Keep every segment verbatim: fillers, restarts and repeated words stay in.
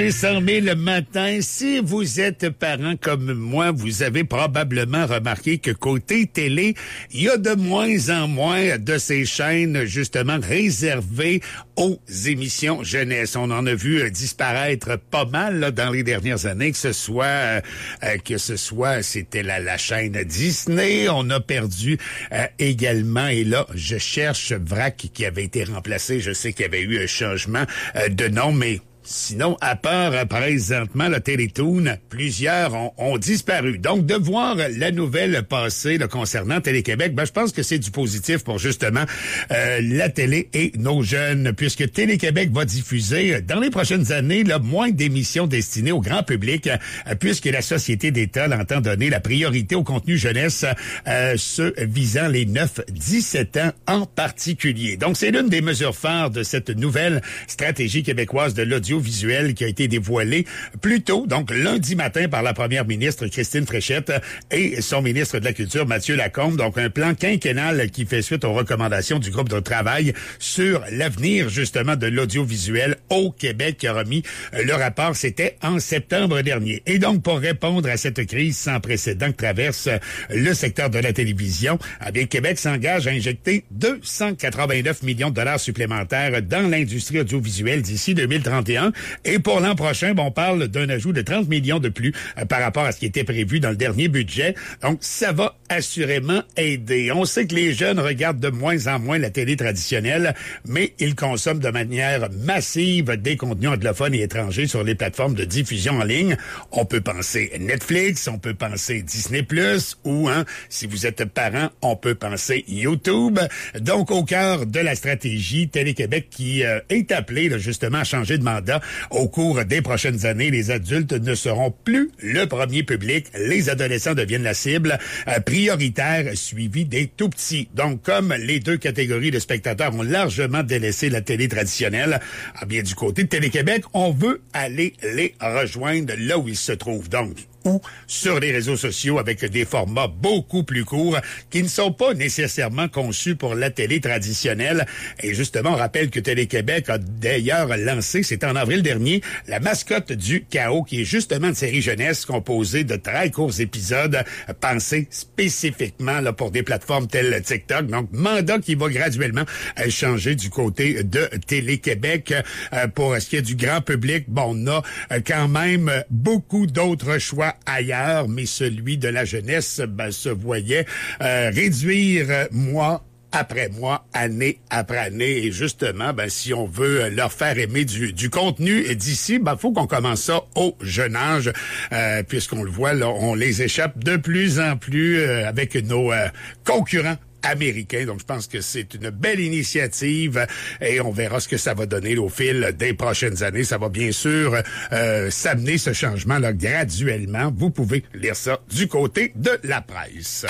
cent mille matin. Si vous êtes parent comme moi, vous avez probablement remarqué que côté télé, il y a de moins en moins de ces chaînes justement réservées aux émissions jeunesse. On en a vu disparaître pas mal là, dans les dernières années, que ce soit euh, que ce soit c'était la, la chaîne Disney. On a perdu euh, également, et là, je cherche V R A C qui avait été remplacé. Je sais qu'il y avait eu un changement euh, de nom, mais sinon, à part euh, présentement le Télétoon, plusieurs ont, ont disparu. Donc, de voir la nouvelle passer là, concernant Télé-Québec, ben, je pense que c'est du positif pour justement euh, la télé et nos jeunes, puisque Télé-Québec va diffuser dans les prochaines années là, moins d'émissions destinées au grand public, euh, puisque la Société d'État l'entend donner la priorité au contenu jeunesse, euh, ceux visant les neuf à dix-sept ans en particulier. Donc, c'est l'une des mesures phares de cette nouvelle stratégie québécoise de l'audio visuel qui a été dévoilé plus tôt, donc lundi matin, par la première ministre Christine Fréchette et son ministre de la Culture Mathieu Lacombe. Donc, un plan quinquennal qui fait suite aux recommandations du groupe de travail sur l'avenir, justement, de l'audiovisuel au Québec, qui a remis le rapport. C'était en septembre dernier. Et donc, pour répondre à cette crise sans précédent que traverse le secteur de la télévision, eh bien, Québec s'engage à injecter deux cent quatre-vingt-neuf millions de dollars supplémentaires dans l'industrie audiovisuelle d'ici deux mille trente et un. Et pour l'an prochain, bon, on parle d'un ajout de trente millions de plus euh, par rapport à ce qui était prévu dans le dernier budget. Donc, ça va assurément aider. On sait que les jeunes regardent de moins en moins la télé traditionnelle, mais ils consomment de manière massive des contenus anglophones et étrangers sur les plateformes de diffusion en ligne. On peut penser Netflix, on peut penser Disney plus, ou, hein, si vous êtes parent, on peut penser YouTube. Donc, au cœur de la stratégie, Télé-Québec qui euh, est appelé là, justement à changer de mandat. Au cours des prochaines années, les adultes ne seront plus le premier public. Les adolescents deviennent la cible euh, prioritaire, suivie des tout-petits. Donc, comme les deux catégories de spectateurs ont largement délaissé la télé traditionnelle, eh bien, du côté de Télé-Québec, on veut aller les rejoindre là où ils se trouvent. Donc, ou sur les réseaux sociaux avec des formats beaucoup plus courts qui ne sont pas nécessairement conçus pour la télé traditionnelle. Et justement, on rappelle que Télé-Québec a d'ailleurs lancé, c'était en avril dernier, la mascotte du chaos, qui est justement une série jeunesse composée de très courts épisodes pensés spécifiquement là, pour des plateformes telles TikTok. Donc, mandat qui va graduellement euh, changer du côté de Télé-Québec. Euh, pour ce qui est du grand public, bon, on a euh, quand même beaucoup d'autres choix ailleurs, mais celui de la jeunesse ben, se voyait euh, réduire euh, mois après mois, année après année. Et justement, ben si on veut leur faire aimer du, du contenu d'ici, ben faut qu'on commence ça au jeune âge, euh, puisqu'on le voit, là, on les échappe de plus en plus euh, avec nos euh, concurrents américain. Donc, je pense que c'est une belle initiative et on verra ce que ça va donner au fil des prochaines années. Ça va bien sûr euh, s'amener ce changement-là graduellement. Vous pouvez lire ça du côté de la presse.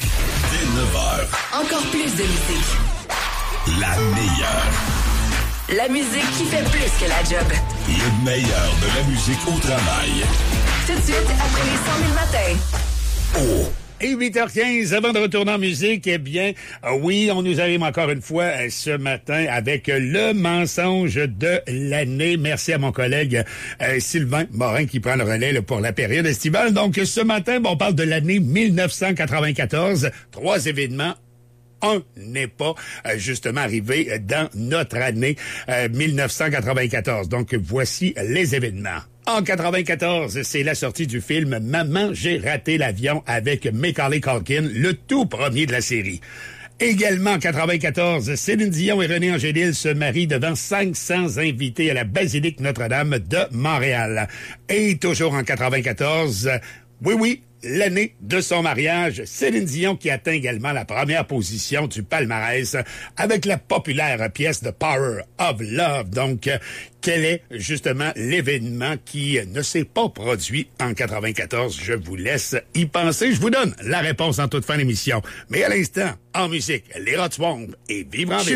Dès neuf heures. Encore plus de musique. La meilleure. La musique qui fait plus que la job. Le meilleur de la musique au travail. Tout de suite, après les cent mille matins. Oh! Et huit heures quinze, avant de retourner en musique, eh bien, euh, oui, on nous arrive encore une fois euh, ce matin avec euh, le mensonge de l'année. Merci à mon collègue euh, Sylvain Morin qui prend le relais là, pour la période estivale. Donc, ce matin, bon, on parle de l'année mille neuf cent quatre-vingt-quatorze. Trois événements. Un n'est pas euh, justement arrivé dans notre année euh, mille neuf cent quatre-vingt-quatorze. Donc, voici les événements. En quatre-vingt-quatorze, c'est la sortie du film « Maman, j'ai raté l'avion » avec Macaulay Culkin, le tout premier de la série. Également en quatre-vingt-quatorze, Céline Dion et René Angélil se marient devant cinq cents invités à la Basilique Notre-Dame de Montréal. Et toujours en quatre-vingt-quatorze, oui, oui, l'année de son mariage, Céline Dion qui atteint également la première position du palmarès avec la populaire pièce The Power of Love. Donc, quel est justement l'événement qui ne s'est pas produit en quatre-vingt-quatorze? Je vous laisse y penser. Je vous donne la réponse en toute fin d'émission. Mais à l'instant, en musique, les Hot Swamp et Vivre en ville.